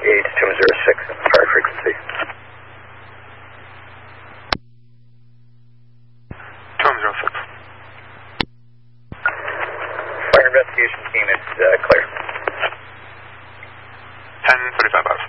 206 in the fire frequency. 206. Fire investigation team is clear. 10:35 hours.